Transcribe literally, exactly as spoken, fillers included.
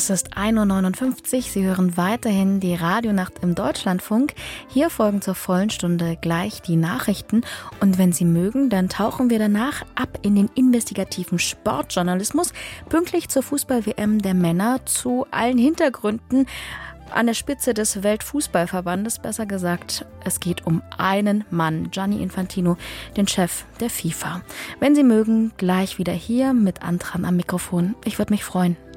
Es ist ein Uhr neunundfünfzig. Sie hören weiterhin die Radionacht im Deutschlandfunk. Hier folgen zur vollen Stunde gleich die Nachrichten. Und wenn Sie mögen, dann tauchen wir danach ab in den investigativen Sportjournalismus, pünktlich zur Fußball-W M der Männer, zu allen Hintergründen an der Spitze des Weltfußballverbandes. Besser gesagt, es geht um einen Mann, Gianni Infantino, den Chef der FIFA. Wenn Sie mögen, gleich wieder hier mit Antran am Mikrofon. Ich würde mich freuen.